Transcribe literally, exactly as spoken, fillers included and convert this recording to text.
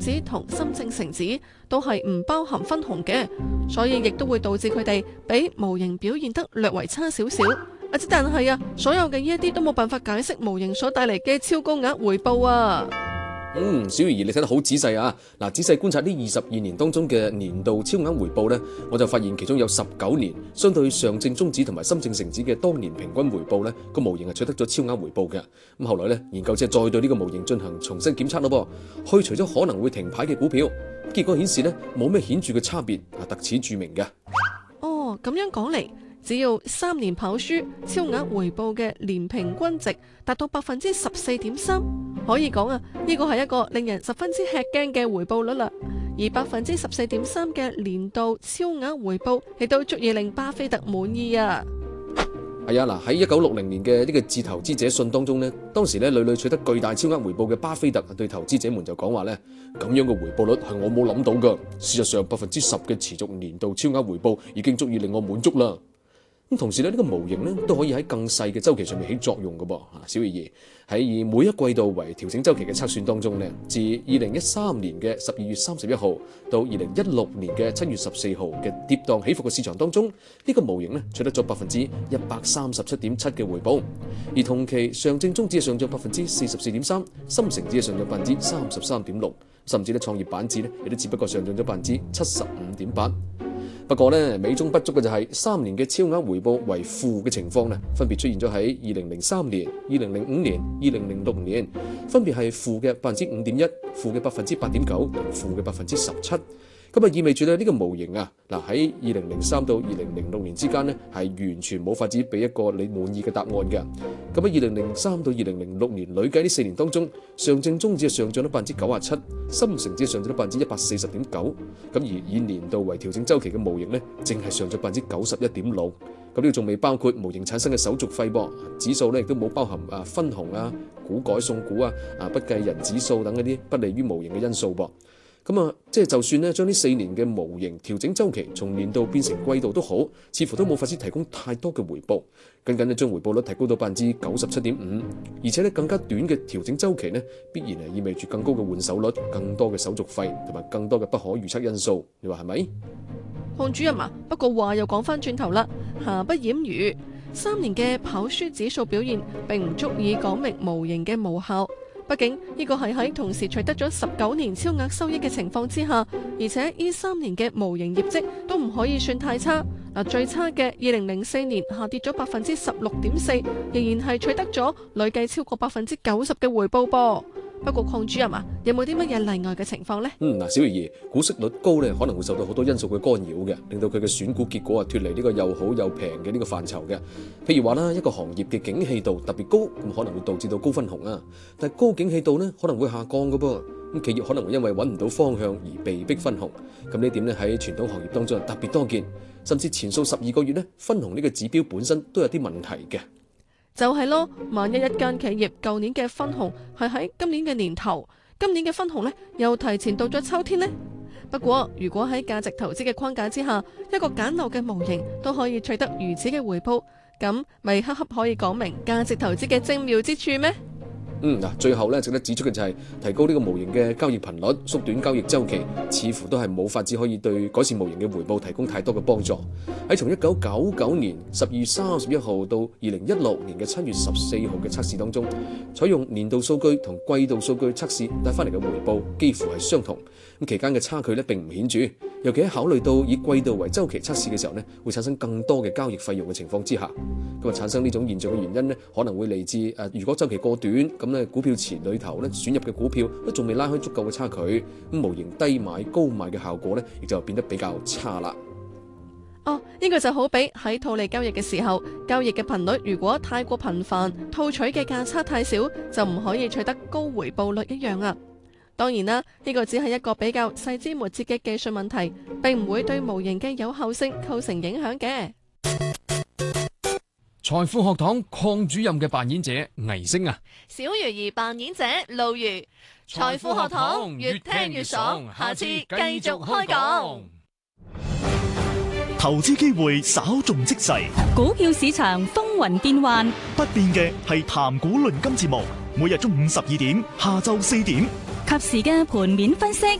子同深證成子都係唔包含分紅嘅，所以亦都會導致佢哋比模型表現得略為差少少。啊，但係啊，所有嘅呢一啲都冇辦法解釋模型所帶嚟嘅超高額回報啊。 嗯，小魚兒你睇得好仔細啊！嗱，仔細觀察呢二十二年當中嘅年度超額回報呢，我就發現其中有十九年相對上證綜指同埋深證成指嘅當年平均回報呢，個模型係取得咗超額回報嘅。咁後來呢，研究者再對呢個模型進行重新檢測咯噃，去除咗可能會停牌嘅股票，結果顯示呢冇咩顯著嘅差別，啊，特此著名嘅。 哦，咁樣講嚟，只要三年跑輸超額回報嘅年平均值達到百分之十四點三，可以講啊，呢個係一個令人十分之吃驚嘅回報率啦。而百分之十四點三嘅年度超額回報，亦都足以令巴菲特滿意啊。 係啊，嗱，喺一九六零年嘅呢個致投資者信當中呢，當時呢屢屢取得巨大超額回報嘅巴菲特對投資者們就講話呢，咁樣嘅回報率係我冇諗到噶。事實上，百分之十嘅持續年度超額回報已經足以令我滿足啦。咁同時咧，呢個模型咧都可以喺更細嘅週期上面起作用嘅噃。小魚兒喺以每一季度為調整週期嘅測算當中咧，自二零一三年嘅十二月三十一號到二零一六年嘅七月十四號嘅跌宕起伏嘅市場當中，呢個模型咧取得咗百分之一百三十七點七嘅回報，而同期上證綜指上漲百分之四十四點三，深成指上漲百分之三十三點六，甚至咧創業板指咧亦都只不過上漲咗百分之七十五點八。不過呢，美中不足嘅就係三年嘅超額回報為負嘅情況呢，分別出現咗喺二零零三年、二零零五年、二零零六年，分別係負嘅百分之五點一、負嘅百分之八點九同負嘅百分之十七。咁啊意味住咧呢個模型啊，嗱喺二零零三到二零零六年之間呢，係完全冇法子俾一個你滿意嘅答案嘅。咁喺二零零三到二零零六年累計呢四年當中，上證綜指上漲咗百分之九十七，深成指上漲咗百分之一百四十點九。咁而以年度為調整週期嘅模型呢，淨係上漲百分之九十一點六。咁呢個仲未包括模型產生嘅手續費噃，指數呢亦都冇包含啊分紅啊、股改送股啊、啊不計人指數等嗰啲不利於模型嘅因素噃。咁啊，即係就算咧，將呢四年嘅模型調整週期從年度變成季度都好，似乎都冇法子提供太多嘅回報。僅僅咧將回報率提高到百分之九十七點五，而且咧更加短嘅調整週期呢，必然係意味住更高嘅換手率、更多嘅手續費同埋更多嘅不可預測因素。你話係咪？ 項主任啊，不過話又講翻轉頭啦，瑕不掩瑜，三年嘅跑輸指數表現並唔足以講明模型嘅無效。畢竟呢個係喺同時取得咗十九年超額收益嘅情況之下，而且呢三年嘅模型業績都唔可以算太差。嗱，最差嘅二零零四年下跌咗百分之十六點四，仍然係取得咗累計超過百分之九十嘅回報噃。不過鄺主任啊，有冇啲乜嘢例外嘅情況呢？ 嗯，嗱，小魚兒，股息率高咧，可能會受到好多因素嘅干擾嘅，令到佢嘅選股結果啊脫離呢個又好又平嘅呢個範疇嘅。譬如話啦，一個行業嘅景氣度特別高，咁可能會導致到高分紅啊。但係高景氣度呢，可能會下降噶噃。咁企業可能會因為揾唔到方向而被逼分紅。咁呢點呢，喺傳統行業當中特別多見，甚至前數十二個月呢，分紅呢個指標本身都有啲問題嘅。 就係咯，萬一一間企業舊年嘅分紅係喺今年嘅年頭，今年嘅分紅呢又提前到咗秋天呢。不過如果喺價值投資嘅框架之下，一個簡陋嘅模型都可以取得如此嘅回報，咁咪恰恰可以講明價值投資嘅精妙之處咩？ 嗯嗱，最後咧值得指出嘅就係提高呢個模型嘅交易頻率，縮短交易週期，似乎都係冇法子可以對改善模型嘅回報提供太多嘅幫助。喺從一九九九年十二月三十一號到二零一六年嘅七月十四號嘅測試當中，採用年度數據同季度數據測試帶翻嚟嘅回報幾乎係相同。咁期間嘅差距咧並唔顯著，尤其喺考慮到以季度為週期測試嘅時候咧，會產生更多嘅交易費用嘅情況之下，咁啊產生呢種現象嘅原因咧，可能會嚟自誒，如果週期過短，咁咧股票池裏頭咧選入嘅股票都仲未拉開足夠嘅差距，咁模型低買高賣嘅效果咧，亦就變得比較差啦。 哦，呢個就好比喺套利交易嘅時候，交易嘅頻率如果太過頻繁，套取嘅價差太少，就唔可以取得高回報率一樣啊。當然啦，呢個只係一個比較細枝末節嘅技術問題，並唔會對模型嘅有效性構成影響嘅。 財富學堂鄺主任嘅扮演者倪星啊， 小魚兒扮演者露如。財富學堂越聽越爽，下次繼續開講。 投資機會稍縱即逝， 股票市場風雲變幻， 不變嘅係談股論金節目，每日中午十二點，下晝四點， 及時嘅盤面分析。